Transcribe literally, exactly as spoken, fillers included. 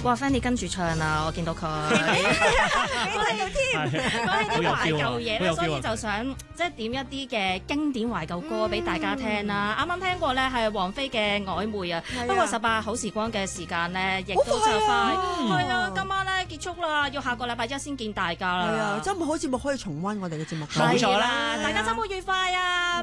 哇 Fanny 跟住唱啊，我見到佢， 睇到添， 講起啲懷舊嘢咧，所以好有 feel 啊就想即係點一啲嘅經典懷舊歌俾大家聽啦。啱啱聽過咧係王菲嘅曖昧啊，不過十八好時光嘅時間咧，亦都就快係啊，今晚咧結束啦，要下個禮拜一先見大家啦。 係啊，周末好節目可以重溫我哋嘅節目。 冇錯啦大家週末愉快啊！